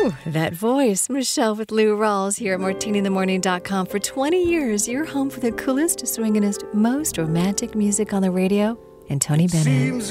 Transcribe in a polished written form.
Ooh, that voice. Michelle with Lou Rawls here at martininthemorning.com. For 20 years, your home for the coolest, swinginest, most romantic music on the radio. And Tony Bennett.